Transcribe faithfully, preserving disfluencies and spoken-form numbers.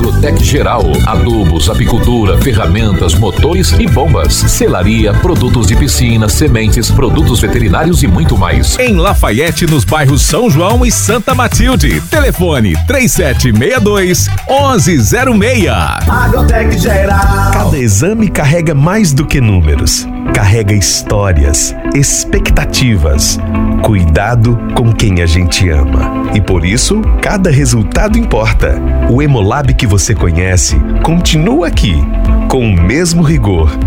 Agrotec Geral, adubos, apicultura, ferramentas, motores e bombas, selaria, produtos de piscina, sementes, produtos veterinários e muito mais. Em Lafayette, nos bairros São João e Santa Matilde. Telefone três sete seis dois, um um zero seis. Agrotec Geral. Cada exame carrega mais do que números. Carrega histórias, expectativas, cuidado com quem a gente ama. E por isso, cada resultado importa. O Hemolab que você conhece continua aqui, com o mesmo rigor